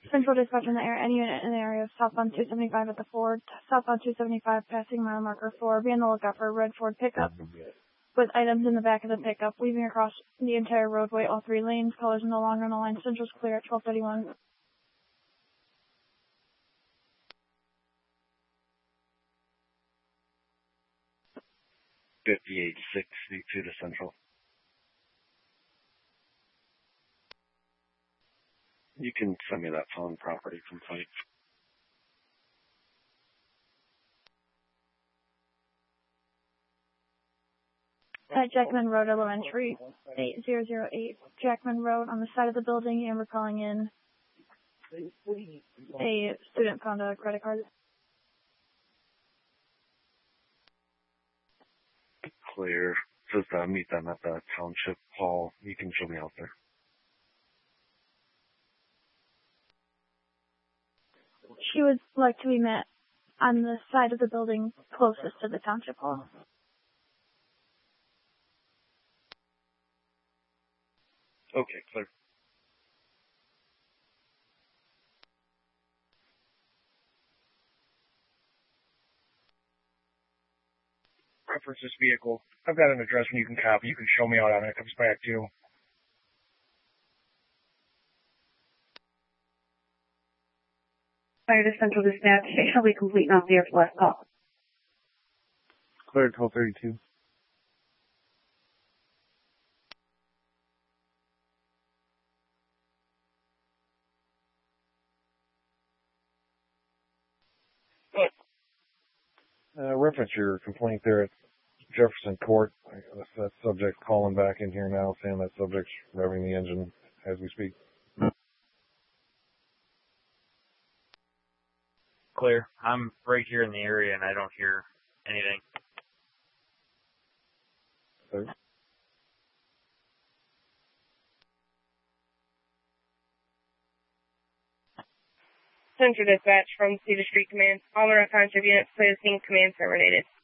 Central dispatch in the area, any unit in the area of southbound 275 at the Ford, southbound 275 passing mile marker 4, be on the lookout for a red Ford pickup with items in the back of the pickup, weaving across the entire roadway, all 3 lanes, colors no longer on the line, Central's clear at 1231. 5862 to Central. You can send me that phone property complaint. At Jackman Road Elementary, 8008 Jackman Road on the side of the building, and we're calling in a student found a credit card. Clear. Says meet them at the township hall. You can show me out there. She would like to be met on the side of the building closest to the township hall. Okay, clear. Reference this vehicle. I've got an address when you can copy. You can show me out on it. It comes back to you. Fire to Central Dispatch. It shall be complete now. Clear for last call. Clear 1232. Reference your complaint there at Jefferson Court. That subject calling back in here now, saying that subject's revving the engine as we speak. Clear. I'm right here in the area and I don't hear anything. Clear. Central Dispatch from Cedar Street Command. All our township units, please, command terminated.